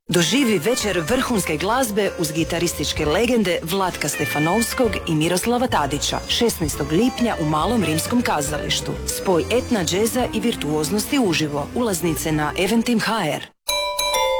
Doživi večer vrhunske glazbe uz gitarističke legende Vlatka Stefanovskog i Miroslava Tadića 16. lipnja u Malom rimskom kazalištu. Spoj etna, džeza i virtuoznosti uživo. Ulaznice na Eventim HR.